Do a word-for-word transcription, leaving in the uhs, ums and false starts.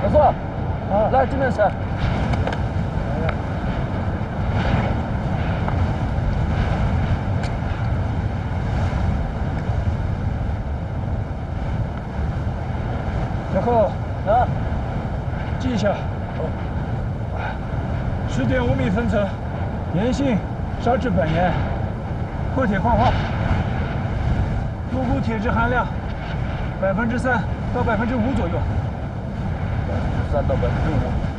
老宋，啊，来这边吃。 小寇， 啊， 记一下。哦。十点五米分层，盐性砂质本盐，破铁矿化，镀钴铁质含量百分之三到百分之五左右。 百分之三到百分之五。